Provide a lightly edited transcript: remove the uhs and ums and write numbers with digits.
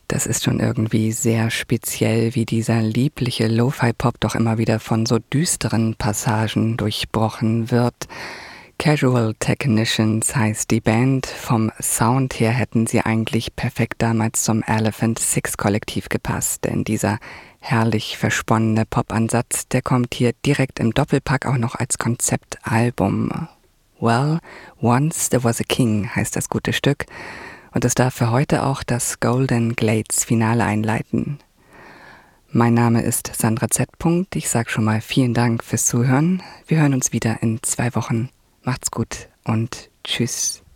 Das ist schon irgendwie sehr speziell, wie dieser liebliche Lo-Fi-Pop doch immer wieder von so düsteren Passagen durchbrochen wird. Casual Technicians heißt die Band. Vom Sound her hätten sie eigentlich perfekt damals zum Elephant Six Kollektiv gepasst, denn dieser herrlich versponnene Pop-Ansatz, der kommt hier direkt im Doppelpack auch noch als Konzeptalbum. Well, Once There Was a King heißt das gute Stück und es darf für heute auch das Golden Glades Finale einleiten. Mein Name ist Sandra Z. Ich sage schon mal vielen Dank fürs Zuhören. Wir hören uns wieder in 2 Wochen. Macht's gut und tschüss.